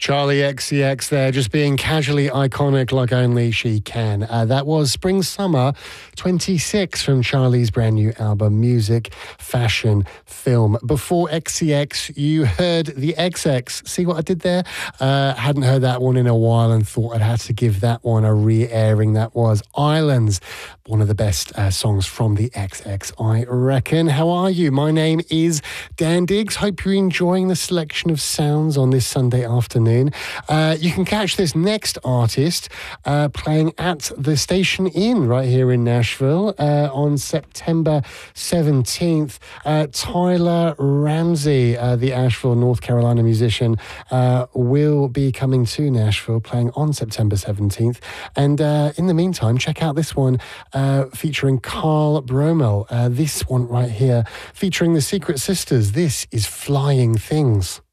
Charlie XCX there, just being casually iconic like only she can. That was Spring Summer 26 from Charlie's brand new album, Music, Fashion, Film. Before XCX, you heard the XX. See what I did there? Hadn't heard that one in a while and thought I'd have to give that one a re-airing. That was Islands, one of the best songs from the XX, I reckon. How are you? My name is Dan Diggs. Hope you're enjoying the selection of sounds on this Sunday afternoon. You can catch this next artist playing at the Station Inn right here in Nashville on September 17th. Tyler Ramsey, the Asheville, North Carolina musician, will be coming to Nashville playing on September 17th. And in the meantime, check out this one featuring Carl Bromell. This one right here featuring the Secret Sisters. This is Flying Things.